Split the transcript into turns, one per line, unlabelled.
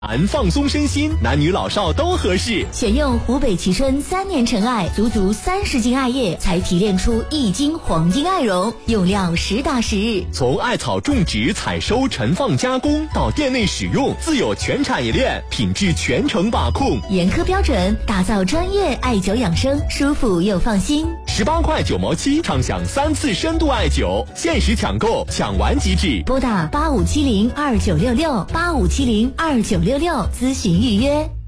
暖放松身心，男女老少都合适。
选用湖北蕲春3年陈艾，足足30斤艾叶才提炼出1斤黄金艾绒，用料实打实。
从艾草种植、采收、陈放、加工到店内使用，自有全产业链，品质全程把控，
严苛标准，打造专业艾灸养生，舒服又放心。
18块9毛7，畅享3次深度艾灸，限时抢购，抢完即止。
拨打85702966，85702966咨询预约。